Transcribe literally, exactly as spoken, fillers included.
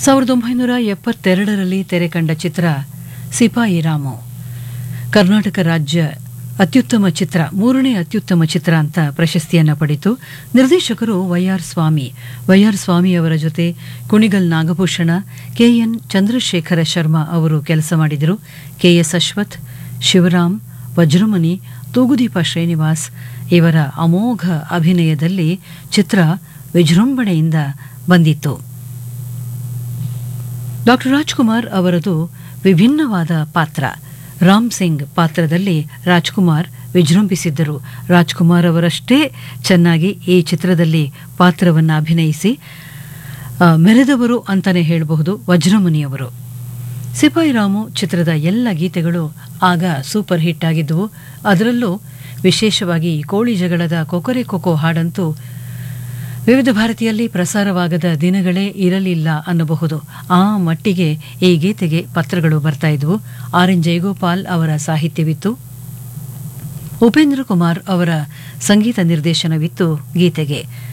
ಸಾವಿರದ ಒಂಬೈನೂರ ಎಪ್ಪತ್ತೆರಡರಲ್ಲಿ ತೆರೆ ಕಂಡ ಚಿತ್ರ ಸಿಪಾಯಿ ರಾಮು. ಕರ್ನಾಟಕ ರಾಜ್ಯ ಅತ್ಯುತ್ತಮ ಚಿತ್ರ, ಮೂರನೇ ಅತ್ಯುತ್ತಮ ಚಿತ್ರ ಅಂತ ಪ್ರಶಸ್ತಿಯನ್ನು ಪಡೆಯಿತು. ನಿರ್ದೇಶಕರು why are Swami. Why are ಸ್ವಾಮಿ ಅವರ ಜೊತೆ ಕುಣಿಗಲ್ ನಾಗಭೂಷಣ, ಕೆ ಎನ್ ಚಂದ್ರಶೇಖರ ಶರ್ಮಾ ಅವರು ಕೆಲಸ ಮಾಡಿದರು. ಕೆ ಎಸ್ ಅಶ್ವಥ್, ಶಿವರಾಮ್, ವಜ್ರಮುನಿ, ತೂಗುದೀಪ ಶ್ರೀನಿವಾಸ್ ಇವರ ಅಮೋಘ ಅಭಿನಯದಲ್ಲಿ ಚಿತ್ರ ವಿಜೃಂಭಣೆಯಿಂದ ಬಂದಿತ್ತು. ಡಾಕ್ಟರ್ ರಾಜ್ಕುಮಾರ್ ಅವರದು ವಿಭಿನ್ನವಾದ ಪಾತ್ರ. ರಾಮ್ ಸಿಂಗ್ ಪಾತ್ರದಲ್ಲಿ ರಾಜ್ಕುಮಾರ್ ವಿಜೃಂಭಿಸಿದ್ದರು. ರಾಜ್ಕುಮಾರ್ ಅವರಷ್ಟೇ ಚೆನ್ನಾಗಿ ಈ ಚಿತ್ರದಲ್ಲಿ ಪಾತ್ರವನ್ನು ಅಭಿನಯಿಸಿ ಮೆರೆದವರು ಅಂತಾನೆ ಹೇಳಬಹುದು ವಜ್ರಮುನಿಯವರು. ಸಿಪಾಯಿ ರಾಮು ಚಿತ್ರದ ಎಲ್ಲ ಗೀತೆಗಳು ಆಗ ಸೂಪರ್ ಹಿಟ್ ಆಗಿದ್ದವು. ಅದರಲ್ಲೂ ವಿಶೇಷವಾಗಿ ಕೋಳಿ ಜಗಳದ ಕೊಕರೆ ಕೊಕೋ ಹಾಡಂತೂ ವಿವಿಧ ಭಾರತಿಯಲ್ಲಿ ಪ್ರಸಾರವಾಗದ ದಿನಗಳೇ ಇರಲಿಲ್ಲ ಅನ್ನಬಹುದು. ಆ ಮಟ್ಟಿಗೆ ಈ ಗೀತೆಗೆ ಪತ್ರಗಳು ಬರ್ತಾ ಇದ್ವು. ಆರ್ ಎನ್ ಜಯಗೋಪಾಲ್ ಅವರ ಸಾಹಿತ್ಯವಿತ್ತು, ಉಪೇಂದ್ರ ಕುಮಾರ್ ಅವರ ಸಂಗೀತ ನಿರ್ದೇಶನವಿತ್ತು ಗೀತೆಗೆ.